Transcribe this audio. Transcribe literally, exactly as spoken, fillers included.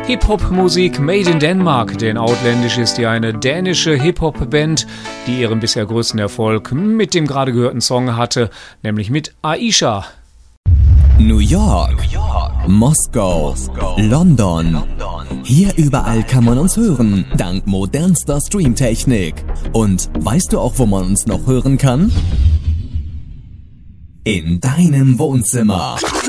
Hip-Hop-Musik made in Denmark, denn Outlandish ist ja eine dänische Hip-Hop-Band, die ihren bisher größten Erfolg mit dem gerade gehörten Song hatte, nämlich mit Aisha. New York, New York. Moskau, Moskau. London. London. Hier überall kann man uns hören, dank modernster Streamtechnik. Und weißt du auch, wo man uns noch hören kann? In deinem Wohnzimmer.